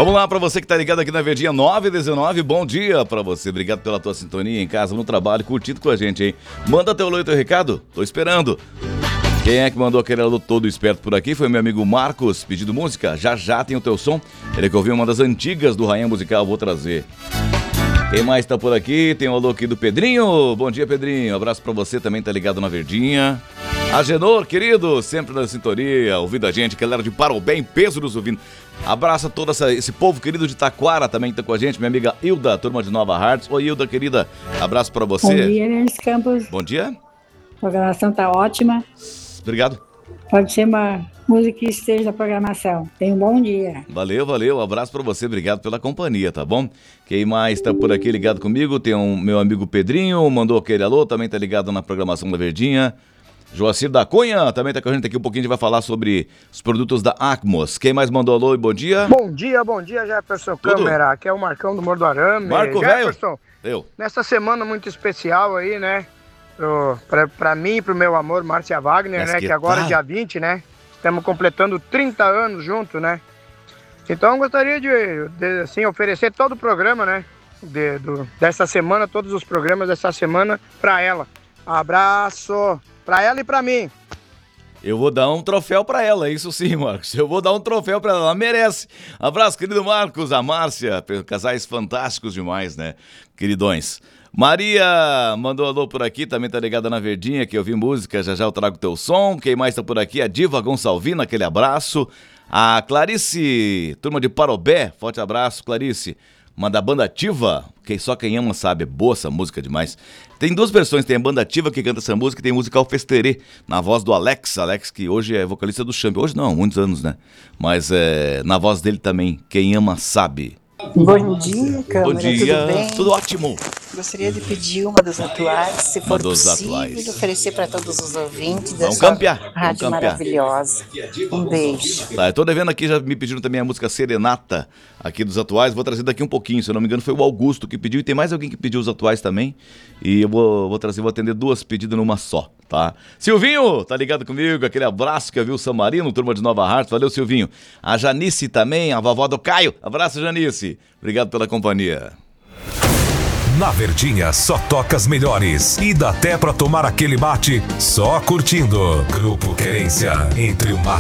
Vamos lá, para você que tá ligado aqui na Verdinha 919, bom dia para você. Obrigado pela tua sintonia em casa, no trabalho, curtindo com a gente, hein? Manda teu alô e teu recado, tô esperando. Quem é que mandou aquele alô todo esperto por aqui? Foi meu amigo Marcos, pedindo música. Já já tem o teu som. Ele que ouviu uma das antigas do Rainha Musical, vou trazer. Quem mais tá por aqui? Tem o alô aqui do Pedrinho. Bom dia, Pedrinho. Abraço pra você, também tá ligado na Verdinha. Agenor, querido, sempre na sintonia, ouvindo a gente. Galera de Parobé, em peso nos ouvindo. Abraço a todo esse povo querido de Taquara, também tá com a gente. Minha amiga Hilda, turma de Nova Hartz. Oi, Hilda, querida. Abraço pra você. Bom dia, Ernest Campos. Bom dia. A programação tá ótima. Obrigado. Pode ser uma música que esteja na programação. Tenha um bom dia. Valeu, valeu. Um abraço pra você. Obrigado pela companhia, tá bom? Quem mais tá por aqui ligado comigo? Tem meu amigo Pedrinho, mandou aquele alô, também tá ligado na programação da Verdinha. Joacir da Cunha também tá com a gente aqui um pouquinho, a gente vai falar sobre os produtos da Acmos. Quem mais mandou alô e bom dia? Bom dia, Jefferson Câmara. Aqui é o Marcão do Morro do Arame. Marco, velho. Jefferson, Eu. nessa semana muito especial aí, né? Pra mim e pro meu amor, Márcia Wagner, Mas né? que Que agora, tal? dia 20, né? Estamos completando 30 anos junto, né? Então eu gostaria de assim, oferecer todo o programa, né? Dessa semana, todos os programas dessa semana pra ela. Abraço pra ela e pra mim. Eu vou dar um troféu pra ela, isso sim, Marcos. Eu vou dar um troféu pra ela merece. Abraço, querido Marcos, a Márcia, casais fantásticos demais, né? Queridões. Maria mandou alô por aqui, também tá ligada na Verdinha, que eu vi música, já já eu trago teu som. Quem mais tá por aqui? A Diva Gonçalvina, aquele abraço. A Clarice, turma de Parobé, forte abraço, Clarice. Manda a Banda Ativa, que só quem ama sabe, é boa essa música demais. Tem duas versões, tem a Banda Ativa que canta essa música e tem música Alfesterê, na voz do Alex que hoje é vocalista do Champion. Hoje não, há muitos anos, né? Mas na voz dele também, quem ama sabe. Bom dia, Câmara, Bom dia, tudo bem? tudo ótimo. Gostaria de pedir uma das atuais, se for dos possível, atuais. oferecer para todos os ouvintes Vamos dessa campear, vamos rádio campear. maravilhosa. Um beijo. Tá, eu tô devendo aqui, já me pediram também a música Serenata aqui dos atuais, vou trazer daqui um pouquinho, se eu não me engano foi o Augusto que pediu e tem mais alguém que pediu os atuais também e eu vou trazer, vou atender duas pedidas numa só, tá? Silvinho, tá ligado comigo? Aquele abraço que eu vi o Samarino, turma de Nova Hartz, valeu Silvinho. A Janice também, a vovó do Caio, abraço Janice, obrigado pela companhia. Na Verdinha só toca as melhores e dá até pra tomar aquele mate só curtindo. Grupo Querência, entre o mato